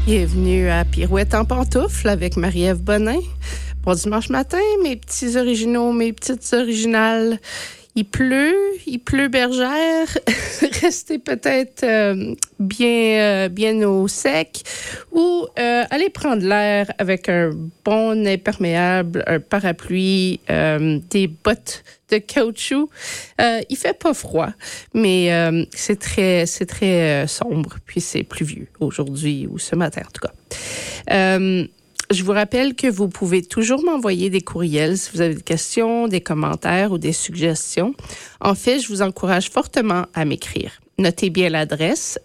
Bienvenue à Pirouette en pantoufles avec Marie-Ève Bonin. Bon dimanche matin, mes petits originaux, mes petites originales. Il pleut bergère. Restez peut-être bien au sec ou allez prendre l'air avec un bon imperméable, un parapluie, des bottes de caoutchouc. Il fait pas froid, mais c'est très sombre, puis c'est pluvieux aujourd'hui ou ce matin en tout cas. Je vous rappelle que vous pouvez toujours m'envoyer des courriels si vous avez des questions, des commentaires ou des suggestions. En fait, je vous encourage fortement à m'écrire. Notez bien l'adresse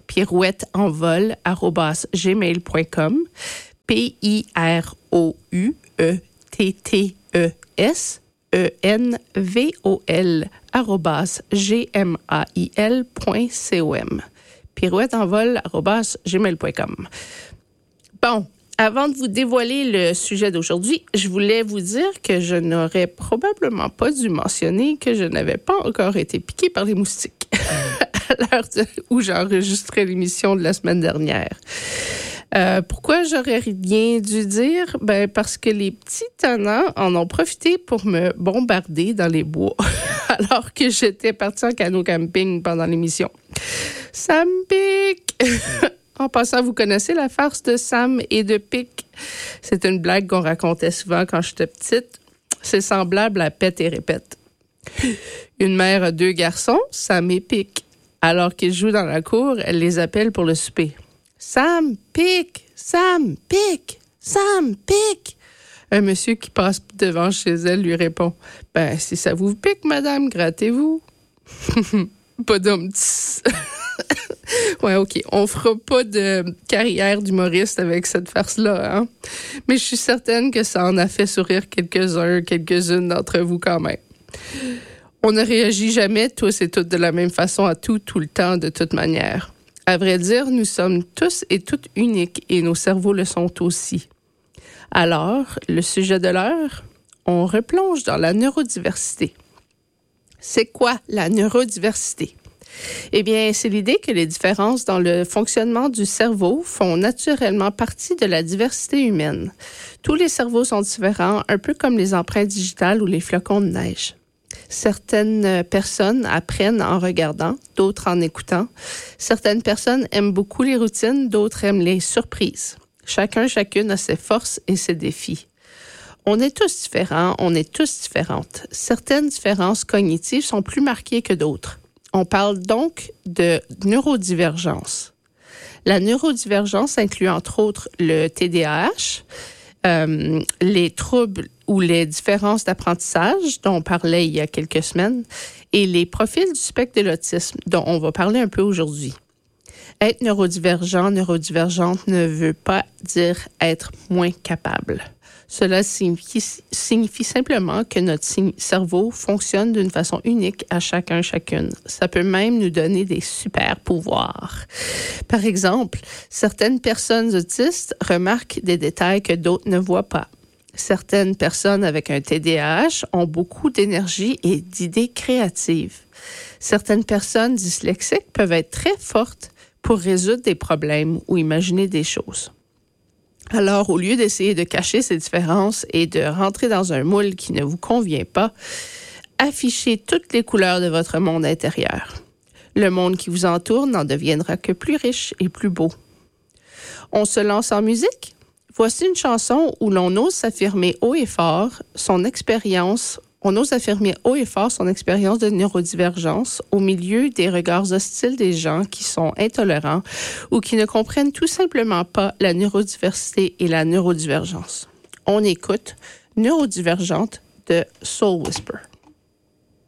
pirouettenvol@gmail.com pirouettenvol@gmail.com pirouettenvol@gmail.com. Bon. Avant de vous dévoiler le sujet d'aujourd'hui, je voulais vous dire que je n'aurais probablement pas dû mentionner que je n'avais pas encore été piquée par les moustiques à l'heure où j'enregistrais l'émission de la semaine dernière. Pourquoi j'aurais rien dû dire? Ben, parce que les petits tannants en ont profité pour me bombarder dans les bois alors que j'étais partie en canot camping pendant l'émission. Ça me pique! En passant, vous connaissez la farce de Sam et de Pic. C'est une blague qu'on racontait souvent quand j'étais petite. C'est semblable à Pète et répète. Une mère a 2 garçons, Sam et Pic. Alors qu'ils jouent dans la cour, elle les appelle pour le souper. Sam, Pic, Sam, Pic, Sam, Pic. Un monsieur qui passe devant chez elle lui répond, « Ben, si ça vous pique, madame, grattez-vous. » Pas d'homme. Ouais, OK. On fera pas de carrière d'humoriste avec cette farce-là, hein? Mais je suis certaine que ça en a fait sourire quelques-unes d'entre vous quand même. On ne réagit jamais tous et toutes de la même façon à tout le temps, de toute manière. À vrai dire, nous sommes tous et toutes uniques et nos cerveaux le sont aussi. Alors, le sujet de l'heure, on replonge dans la neurodiversité. C'est quoi la neurodiversité? Eh bien, c'est l'idée que les différences dans le fonctionnement du cerveau font naturellement partie de la diversité humaine. Tous les cerveaux sont différents, un peu comme les empreintes digitales ou les flocons de neige. Certaines personnes apprennent en regardant, d'autres en écoutant. Certaines personnes aiment beaucoup les routines, d'autres aiment les surprises. Chacune a ses forces et ses défis. On est tous différents, on est tous différentes. Certaines différences cognitives sont plus marquées que d'autres. On parle donc de neurodivergence. La neurodivergence inclut entre autres le TDAH, les troubles ou les différences d'apprentissage dont on parlait il y a quelques semaines et les profils du spectre de l'autisme dont on va parler un peu aujourd'hui. Être neurodivergente ne veut pas dire être moins capable. Cela signifie simplement que notre cerveau fonctionne d'une façon unique à chacune. Ça peut même nous donner des super pouvoirs. Par exemple, certaines personnes autistes remarquent des détails que d'autres ne voient pas. Certaines personnes avec un TDAH ont beaucoup d'énergie et d'idées créatives. Certaines personnes dyslexiques peuvent être très fortes pour résoudre des problèmes ou imaginer des choses. Alors, au lieu d'essayer de cacher ces différences et de rentrer dans un moule qui ne vous convient pas, affichez toutes les couleurs de votre monde intérieur. Le monde qui vous entoure n'en deviendra que plus riche et plus beau. On se lance en musique? Voici une chanson où l'on ose affirmer haut et fort son expérience de neurodivergence au milieu des regards hostiles des gens qui sont intolérants ou qui ne comprennent tout simplement pas la neurodiversité et la neurodivergence. On écoute Neurodivergente de Soul Whisper.